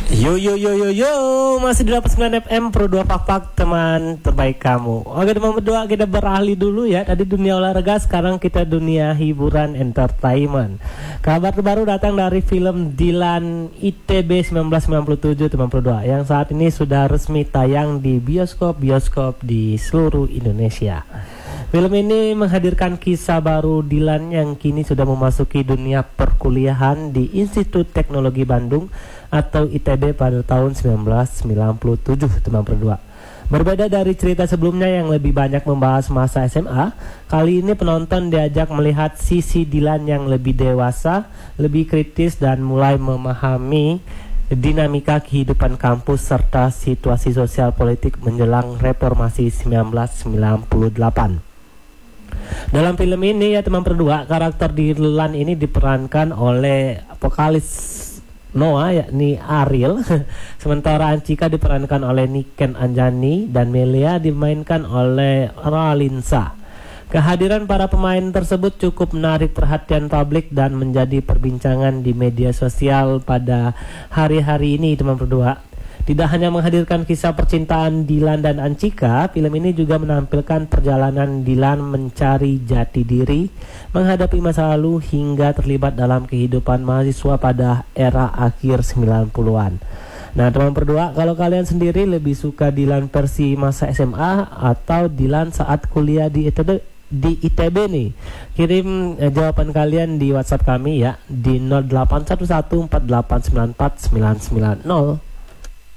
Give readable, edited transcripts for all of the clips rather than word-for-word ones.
Yo yo yo yo yo, masih di 89 FM Pro 2 Pak teman terbaik kamu. Oke teman berdua, kita beralih dulu ya. Tadi dunia olahraga, sekarang kita dunia hiburan entertainment. Kabar terbaru datang dari film Dilan ITB 1997 teman berdua, yang saat ini sudah resmi tayang di bioskop-bioskop di seluruh Indonesia. Film ini menghadirkan kisah baru Dilan yang kini sudah memasuki dunia perkuliahan di Institut Teknologi Bandung atau ITB pada tahun 1997 teman berdua. Berbeda dari cerita sebelumnya yang lebih banyak membahas masa SMA, kali ini penonton diajak melihat sisi Dilan yang lebih dewasa, lebih kritis dan mulai memahami dinamika kehidupan kampus serta situasi sosial politik menjelang reformasi 1998. Dalam film ini ya teman berdua, karakter Dilan ini diperankan oleh vokalis Noah yakni Ariel. Sementara Ancika diperankan oleh Niken Anjani dan Melia dimainkan oleh Ralinsa. Kehadiran para pemain tersebut cukup menarik perhatian publik dan menjadi perbincangan di media sosial pada hari-hari ini teman berdua. Tidak hanya menghadirkan kisah percintaan Dilan dan Ancika, film ini juga menampilkan perjalanan Dilan mencari jati diri, menghadapi masa lalu hingga terlibat dalam kehidupan mahasiswa pada era akhir 90-an. Nah teman berdua, kalau kalian sendiri lebih suka Dilan versi masa SMA atau Dilan saat kuliah di ITB nih? Kirim jawaban kalian di WhatsApp kami ya di 081148949990.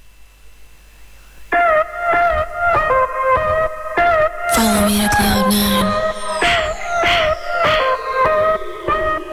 Follow me to Cloud9.